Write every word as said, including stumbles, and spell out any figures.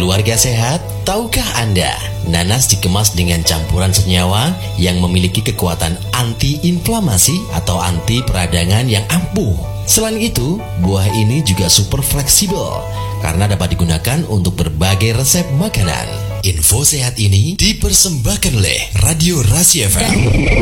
Keluarga sehat, tahukah Anda, nanas dikemas dengan campuran senyawa yang memiliki kekuatan anti-inflamasi atau anti peradangan yang ampuh. Selain itu, buah ini juga super fleksibel karena dapat digunakan untuk berbagai resep makanan. Info sehat ini dipersembahkan oleh Radio Rasi F M.